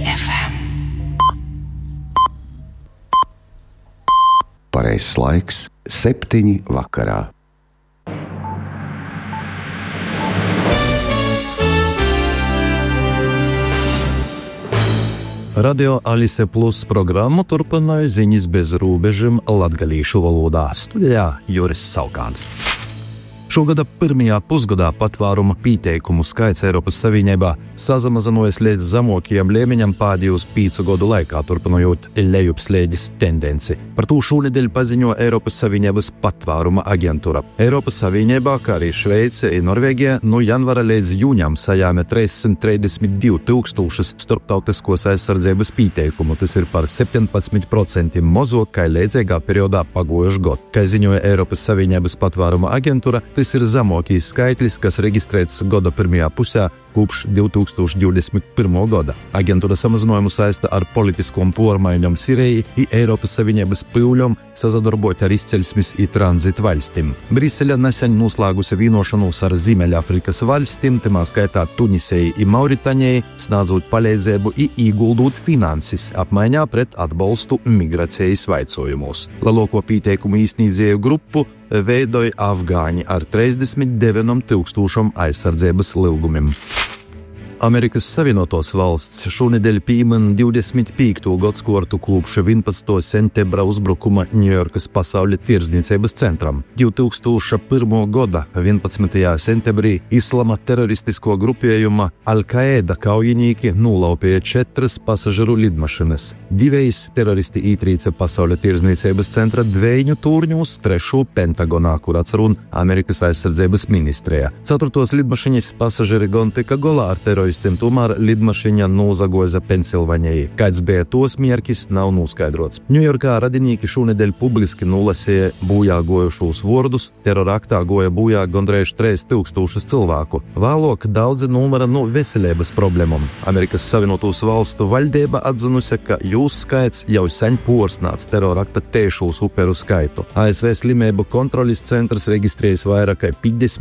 FM. Pareizs laiks 7 vakarā. Radio Alise Plus programmu turpināja ziņas bez robežām latgalīšu valodā. Studijā Juris Saukāns. Šogada pirmajā pusgadā patvēruma pieteikumu skaits Eiropas Savienībā samazinājies līdz zemākajam līmeņam pēdējos 5 gadu laikā, turpinot lejupslīdes tendenci. Par to šonedēļ paziņoja Eiropas Savienības patvēruma aģentūra. Eiropas Savienībā, kā arī Šveice un Norvēģija, no janvara līdz jūņam sajāme 332,000 starptautiskos aizsardzības pieteikumu. Tas ir par 17% mazāk kā līdzīgā periodā pagājušā gada. Kā ziņoja Eiropas Savienības patvēruma aģentūra, tas ir zemākais skaitlis, kas reģistrēts gada pirmajā pusē kopš 2021. gada. Aģentūra samazinājumu saista ar politiskom pārmaiņām Sīrijā un Eiropas Savienības pūļiem sasadarbot ar izcelsmes un tranzīta valstīm. Brisele nesen noslēgusi vienošanos ar Ziemeļafrikas valstīm, tamā skaitā Tunisijai un Mauritānijai, sniedzot palīdzību un ieguldot finanses apmaiņā pret atbalstu migrācijas jautājumos. Lielāko pieteikumu izsniedzēju grupu veidoja afgāņi ar 39,000 aizsardzības ilgumiem. Amerikas Savienotās valsts šonedēļ piemin 25. gadskārtu kopš 11. septembra uzbrukuma Ņujorkas Pasaules tirdzniecības centram. 2001. gada 11. septembrī islama teroristisko grupējuma Al-Qaeda kaujinieki nolaupīja 4 pasažieru lidmašīnas. 2 teroristi ietrīca Pasaules tirdzniecības centra dvēju turņos 3. Pentagonā, kur atsarun Amerikas aizsardzības ministrija. 4. lidmašīnas pasažieri gan tika galā ar teroristiem, tomēr lidmašīna nozagoza Pensilvaņai. Kāds bija tos mērķis, nav noskaidrots. Ņujorkā radinieki šonedēļ publiski nolasīja bojā gojušos vārdus. Teroraktā goja bojā gandrīz 3,000 cilvēku. Vēlāk daudzi numera no veselības problēmām. Amerikas Savienotās valstu valdība atzinusi, ka jūs skaits jau sen pārsniedz terorakta tiešos upuru skaitu. ASV slimību kontroles centrs reģistrējis vairāk kā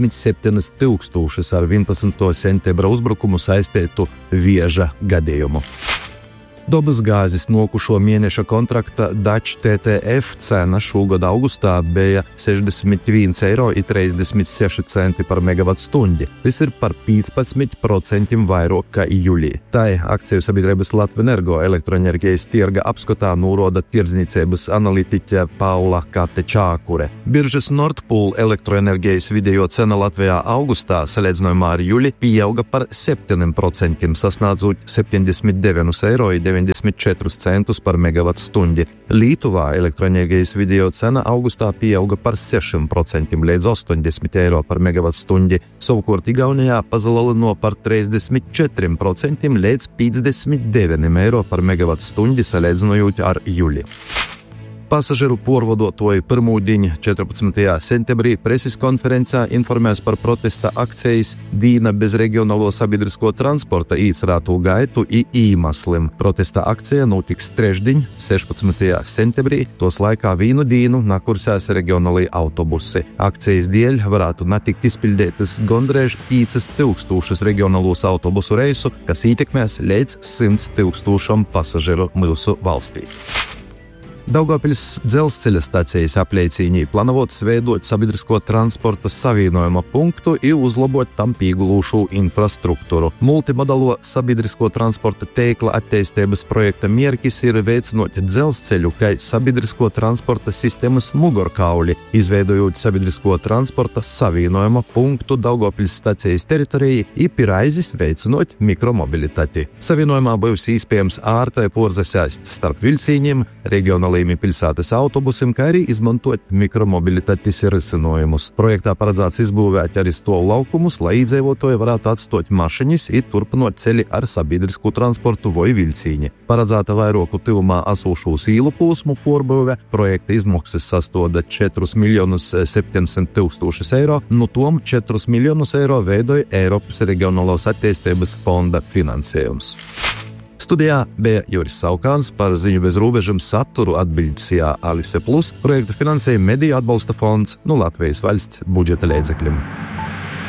57,000 ar 11. septembra uzbrukumu saistētu vēža gadījumu. Dabas gāzes nokušo mēneša kontrakta Dutch TTF cena šogad augustā bija 61,36 eiro par megavatstundi. Tas ir par 15% vairāk kā jūlijā. Tai akciju sabiedrības Latvenergo elektroenerģijas tirga apskatā norāda tirdzniecības analitiķe Paula Kate Čākure. Biržas Nord Pool elektroenerģijas vidējo cena Latvijā augustā salīdzinājumā ar jūliju pieauga par 7%, sasniedzot 79,94 eiro par megavatstundi. Lietuvā elektroenerģijas vidējo cena augustā pieauga par 6% līdz 80 eiro par megavatstundi. Savukārt Igaunijā pazalielināja par 34% līdz 59 eiro par megavatstundi salīdzinājot ar jūliju. Pasažieru pārvadotāji pirmdien, 14. septembrī, preses konferencē informēs par protesta akcijas Dīna bez reģionālo sabiedrisko transporta īcerētu gaitu un īmasliem. Protesta akcija notiks trešdien, 16. septembrī, tos laikā vienu dienu nakursēs reģionālī autobusi. Akcijas dēļ varētu netikt izpildētas gandrīz 5,000 reģionālos autobusu reisu, kas ietekmēs līdz 100,000 pasažieru mūsu valstī. Daugavpils dzelzceļa stacijas apliecīņī plānots veidot sabiedrisko transporta savienojuma punktu un uzlabot tam pieguļošu infrastruktūru. Multimodalo sabiedrisko transporta tīkla attīstības projekta mērķis ir veicinot dzelzceļu kā sabiedrisko transporta sistēmas mugurkauli, izveidojot sabiedrisko transporta savienojuma punktu Daugavpils stacijas teritorijai un pirāizis veicinot mikromobilitāti. Savienojumā būs iespējams ārtai porzasaist starp vilcīņiem, regionālajiem pilsētas autobusiem, kā arī izmantot mikromobilitātes risinājumus. Projektā paredzēts izbūvēt arī stāvu laukumus, lai iedzīvotāji varētu atstāt mašiņas un turpinot ceļi ar sabiedrisku transportu vai vilcīņi. Paredzēta vairāku tuvumā esošo īlu posmu pārbūve. Projekta izmaksas sastāda 4,7 eiro, no tom 4 miljonus eiro veidoja Eiropas reģionālās attīstības fonda finansējums. Studijā bija Juris Saukāns, par ziņu bez robežām saturu atbildīja Alise Plus, projektu finansēja Mediju atbalsta fonds no Latvijas valsts budžeta līdzekļiem.